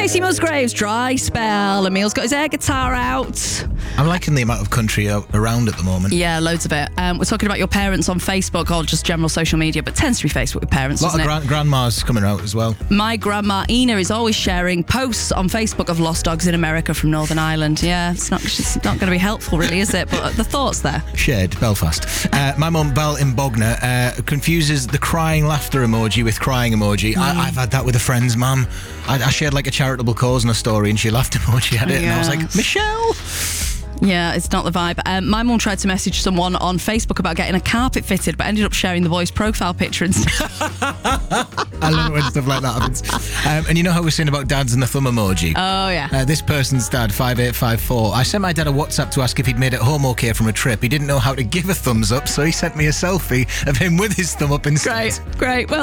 Casey Musgraves, Dry Spell. Emil's got his air guitar out. I'm liking the amount of country around at the moment. Yeah, loads of it. We're talking about your parents on Facebook or just general social media, but tends to be Facebook with parents, A lot doesn't of it? grandmas coming out as well. My grandma Ina is always sharing posts on Facebook of lost dogs in America from Northern Ireland. Yeah, it's not going to be helpful, really, is it? But the thought's there. Shared, Belfast. My mum, Belle in Bognor, confuses the crying laughter emoji with crying emoji. I've had that with a friend's mum. I shared like a charitable cause in a story and she laughed emoji at it and I was like, Michelle! Yeah, it's not the vibe. My mum tried to message someone on Facebook about getting a carpet fitted, but ended up sharing the boy's profile picture instead. I love it when stuff like that happens. And you know how we're saying about dads and the thumb emoji? Oh, yeah. This person's dad, 5854. I sent my dad a WhatsApp to ask if he'd made it home okay from a trip. He didn't know how to give a thumbs up, so he sent me a selfie of him with his thumb up instead. Great. Well,